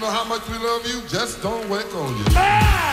how much we love you, just don't wake on you.